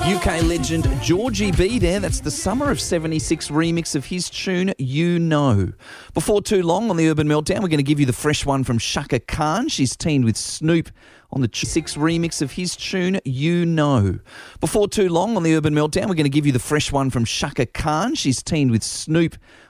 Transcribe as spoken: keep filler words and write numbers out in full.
U K legend Georgie B there. That's the Summer of seventy-six remix of his tune, You Know. Before too long on the Urban Meltdown, we're going to give you the fresh one from Chaka Khan. She's teamed with Snoop on the six remix of his tune, You Know. Before too long on the Urban Meltdown, we're going to give you the fresh one from Chaka Khan. She's teamed with Snoop